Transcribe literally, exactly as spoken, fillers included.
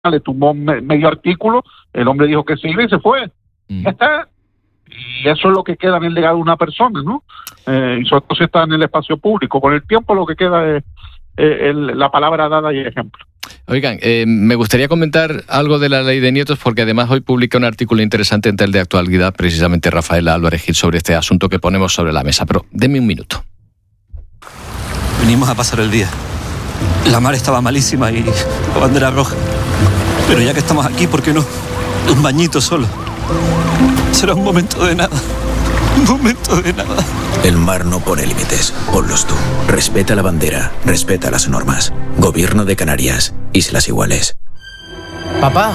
le tumbó me, medio artículo, el hombre dijo que sí y se fue. Mm. Ya está. Y eso es lo que queda en el legado de una persona, ¿no? Eh, y sobre todo si está en el espacio público. Con el tiempo lo que queda es eh, el, la palabra dada y el ejemplo. Oigan, eh, me gustaría comentar algo de la ley de nietos, porque además hoy publica un artículo interesante en Tel de Actualidad, precisamente Rafaela Álvarez Gil, sobre este asunto que ponemos sobre la mesa. Pero denme un minuto. Venimos a pasar el día. La mar estaba malísima y la bandera roja. Pero ya que estamos aquí, ¿por qué no? Un bañito solo. Será un momento de nada. Un momento de nada. El mar no pone límites. Ponlos tú. Respeta la bandera. Respeta las normas. Gobierno de Canarias. Islas Iguales. Papá.